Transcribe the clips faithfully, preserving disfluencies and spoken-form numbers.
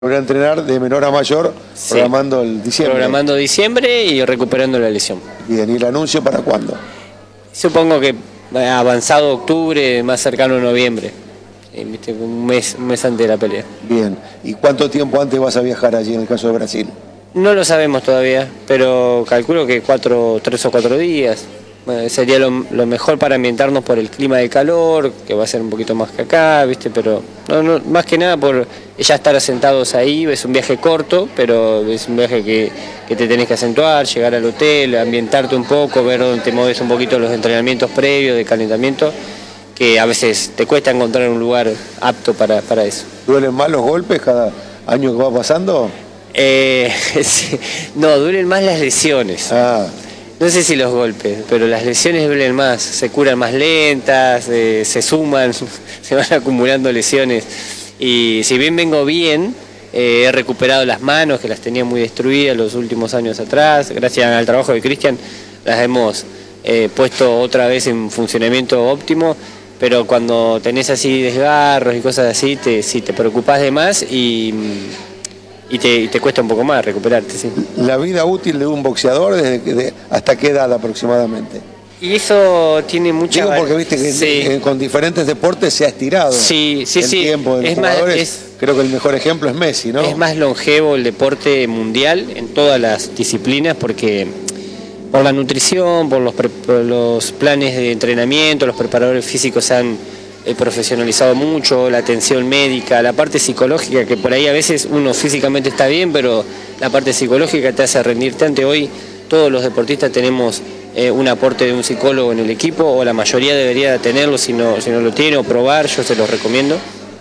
Volver a entrenar de menor a mayor, sí, programando el diciembre. Programando diciembre y recuperando la lesión. Bien, ¿y el anuncio para cuándo? Supongo que avanzado octubre, más cercano a noviembre. ¿Viste? Un mes, un mes antes de la pelea. Bien, ¿y cuánto tiempo antes vas a viajar allí en el caso de Brasil? No lo sabemos todavía, pero calculo que cuatro, tres o cuatro días. Bueno, sería lo, lo mejor para ambientarnos por el clima de calor, que va a ser un poquito más que acá, ¿viste? Pero no, no, más que nada por ya estar asentados ahí. Es un viaje corto, pero es un viaje que, que te tenés que acentuar, llegar al hotel, ambientarte un poco, ver dónde te mueves un poquito los entrenamientos previos de calentamiento, que a veces te cuesta encontrar un lugar apto para, para eso. ¿Duelen más los golpes cada año que va pasando? Eh, sí, no, duelen más las lesiones. Ah. No sé si los golpes, pero las lesiones duelen más, se curan más lentas, eh, se suman, se van acumulando lesiones. Y si bien vengo bien, eh, he recuperado las manos, que las tenía muy destruidas los últimos años atrás. Gracias al trabajo de Cristian, las hemos eh, puesto otra vez en funcionamiento óptimo. Pero cuando tenés así desgarros y cosas así, te, sí, te preocupás de más y... Y te, y te cuesta un poco más recuperarte, sí. ¿La vida útil de un boxeador desde de, hasta qué edad aproximadamente? Y eso tiene mucha... Digo porque viste que sí, en, con diferentes deportes se ha estirado sí, sí, el sí. tiempo de los jugadores. Más, es, creo que el mejor ejemplo es Messi, ¿no? Es más longevo el deporte mundial en todas las disciplinas porque por la nutrición, por los, por los planes de entrenamiento, los preparadores físicos se han He profesionalizado mucho, la atención médica, la parte psicológica, que por ahí a veces uno físicamente está bien, pero la parte psicológica te hace rendirte ante. Hoy todos los deportistas tenemos eh, un aporte de un psicólogo en el equipo, o la mayoría debería tenerlo si no, si no lo tiene, o probar, yo se los recomiendo.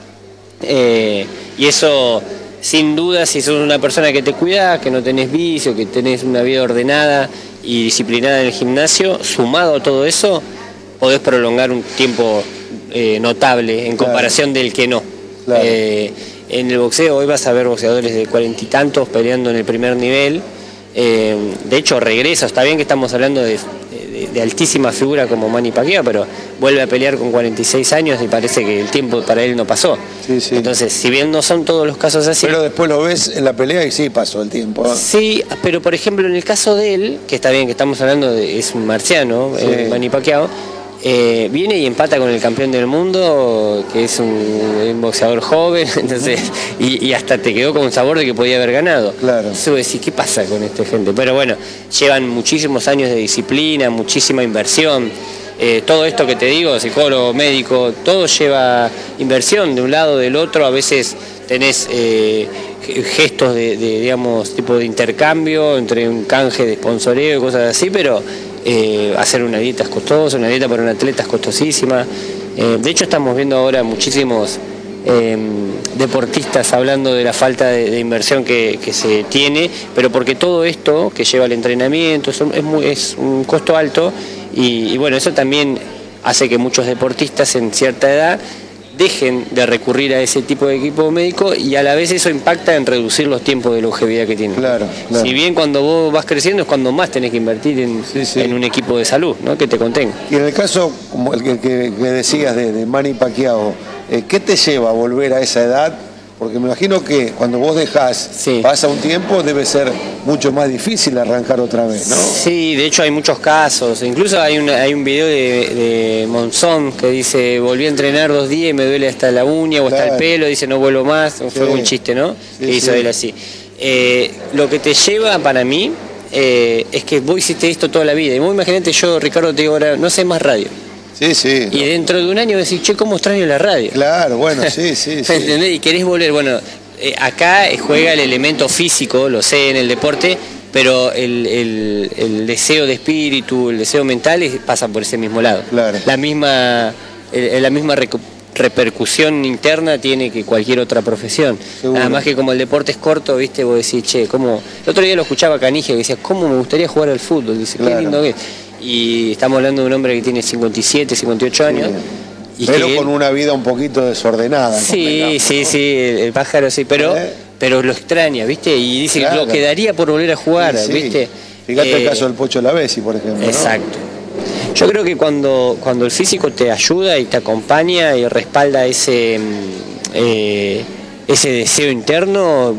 Eh, y eso, sin duda, si sos una persona que te cuida, que no tenés vicio, que tenés una vida ordenada y disciplinada en el gimnasio, sumado a todo eso, podés prolongar un tiempo Eh, notable en comparación claro. del que no. Claro. Eh, en el boxeo hoy vas a ver boxeadores de cuarenta y tantos peleando en el primer nivel. Eh, de hecho regresa, está bien que estamos hablando de, de, de altísima figura como Manny Pacquiao, pero vuelve a pelear con cuarenta y seis años y parece que el tiempo para él no pasó. Sí, sí. Entonces, si bien no son todos los casos así... Pero después lo ves en la pelea y sí pasó el tiempo. ¿eh? Sí, pero por ejemplo en el caso de él, que está bien que estamos hablando de, es un marciano, sí. eh, Manny Pacquiao, Eh, viene y empata con el campeón del mundo, que es un, un boxeador joven, entonces y, y hasta te quedó con un sabor de que podía haber ganado. Claro. Eso decís, ¿qué pasa con esta gente? Pero bueno, llevan muchísimos años de disciplina, muchísima inversión. Eh, todo esto que te digo, psicólogo, médico, todo lleva inversión de un lado, del otro. A veces tenés eh, gestos de, de, digamos, tipo de intercambio entre un canje de sponsoreo y cosas así, pero Eh, hacer una dieta es costosa, una dieta para un atleta es costosísima. Eh, de hecho estamos viendo ahora muchísimos eh, deportistas hablando de la falta de, de inversión que, que se tiene, pero porque todo esto que lleva al entrenamiento es un, es muy, es un costo alto y, y bueno, eso también hace que muchos deportistas en cierta edad dejen de recurrir a ese tipo de equipo médico y a la vez eso impacta en reducir los tiempos de longevidad que tienen. Claro, claro. Si bien cuando vos vas creciendo es cuando más tenés que invertir en, sí, sí. en un equipo de salud, ¿no? Que te contenga. Y en el caso como el que, que, que decías de, de Manny Pacquiao, eh, ¿qué te lleva a volver a esa edad? Porque me imagino que cuando vos dejás, sí. pasa un tiempo, debe ser mucho más difícil arrancar otra vez, ¿no? Sí, de hecho hay muchos casos. Incluso hay un, hay un video de, de Monzón que dice, volví a entrenar dos días y me duele hasta la uña o hasta claro. el pelo, dice no vuelvo más. Fue sí. un chiste, ¿no? Sí, que hizo sí. él así. Eh, lo que te lleva para mí eh, es que vos hiciste esto toda la vida. Y vos imaginate, yo, Ricardo, te digo ahora, no sé más radio. Sí, sí. Y dentro de un año decís, che, ¿cómo extraño la radio? Claro, bueno, sí, sí, sí. ¿Entendés? Y querés volver, bueno, eh, acá juega el elemento físico, lo sé en el deporte, pero el, el, el deseo de espíritu, el deseo mental es, pasa por ese mismo lado. Claro. La misma, el, la misma repercusión interna tiene que cualquier otra profesión. Seguro. Nada más que como el deporte es corto, viste, vos decís, che, ¿cómo? El otro día lo escuchaba Canigia que decía, ¿cómo me gustaría jugar al fútbol? Dice, claro. Qué lindo que es. Y estamos hablando de un hombre que tiene cincuenta y siete, cincuenta y ocho años. Sí. Y pero con él... una vida un poquito desordenada. Sí, sí, ¿no? sí, el, el pájaro sí, pero, ¿Eh? pero lo extraña, ¿viste? Y dice claro. que lo quedaría por volver a jugar, sí, sí. ¿viste? Fíjate eh, el caso del Pocho Lavezzi, por ejemplo. Exacto. ¿no? Yo creo que cuando, cuando el físico te ayuda y te acompaña y respalda ese, eh, ese deseo interno